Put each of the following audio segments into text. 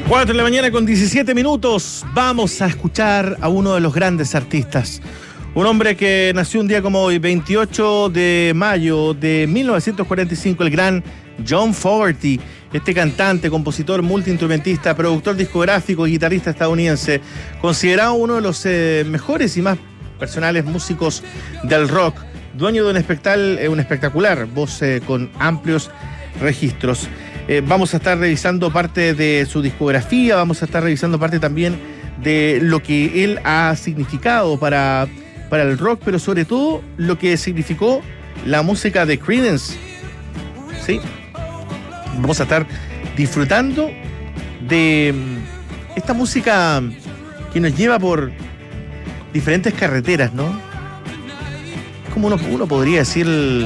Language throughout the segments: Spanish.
4 de la mañana con 17 minutos. Vamos a escuchar a uno de los grandes artistas. Un hombre que nació un día como hoy, 28 de mayo de 1945, el gran John Fogerty. Este cantante, compositor, multiinstrumentista, productor discográfico y guitarrista estadounidense, considerado uno de los mejores y más personales músicos del rock, dueño de un espectacular voz con amplios registros. Vamos a estar revisando parte de su discografía, vamos a estar revisando parte también de lo que él ha significado para el rock, pero sobre todo lo que significó la música de Creedence. ¿Sí? Vamos a estar disfrutando de esta música que nos lleva por diferentes carreteras, ¿no? Es como uno podría decir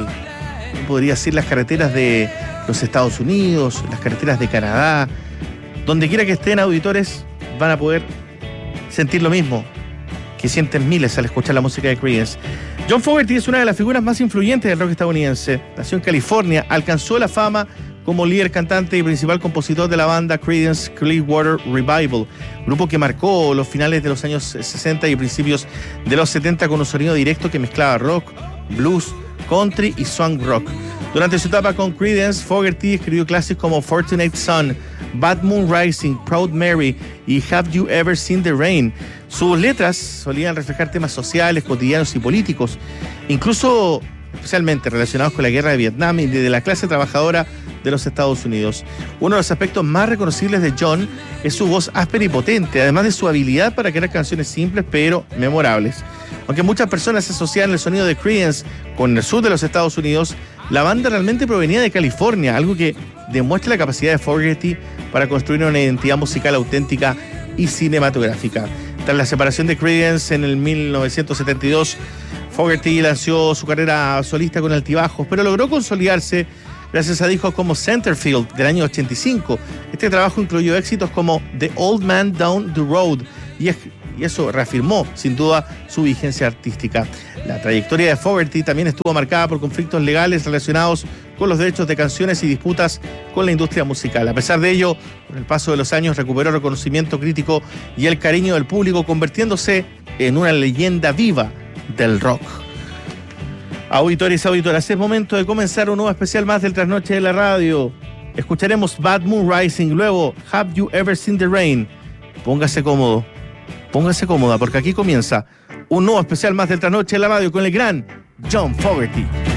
las carreteras de los Estados Unidos, las carreteras de Canadá. Donde quiera que estén, auditores, van a poder sentir lo mismo que sienten miles al escuchar la música de Creedence. John Fogerty es una de las figuras más influyentes del rock estadounidense. Nació en California, alcanzó la fama como líder, cantante y principal compositor de la banda Creedence Clearwater Revival, grupo que marcó los finales de los años 60 y principios de los 70 con un sonido directo que mezclaba rock, blues, country y swing rock. Durante su etapa con Creedence, Fogerty escribió clásicos como Fortunate Son, Bad Moon Rising, Proud Mary y Have You Ever Seen the Rain. Sus letras solían reflejar temas sociales, cotidianos y políticos, incluso especialmente relacionados con la guerra de Vietnam y de la clase trabajadora de los Estados Unidos. Uno de los aspectos más reconocibles de John es su voz áspera y potente, además de su habilidad para crear canciones simples pero memorables. Aunque muchas personas asocian el sonido de Creedence con el sur de los Estados Unidos, la banda realmente provenía de California, algo que demuestra la capacidad de Fogerty para construir una identidad musical auténtica y cinematográfica. Tras la separación de Creedence en el 1972, Fogerty lanzó su carrera solista con altibajos, pero logró consolidarse gracias a discos como Centerfield del año 85. Este trabajo incluyó éxitos como The Old Man Down the Road y eso reafirmó sin duda su vigencia artística. La trayectoria de Fogerty también estuvo marcada por conflictos legales relacionados con los derechos de canciones y disputas con la industria musical. A pesar de ello, con el paso de los años recuperó reconocimiento crítico y el cariño del público, convirtiéndose en una leyenda viva del rock. Auditores y auditoras, es momento de comenzar un nuevo especial más del Trasnoche de la Radio. Escucharemos Bad Moon Rising, luego Have You Ever Seen the Rain. Póngase cómodo, póngase cómoda, porque aquí comienza un nuevo especial más del Trasnoche de la Radio con el gran John Fogerty.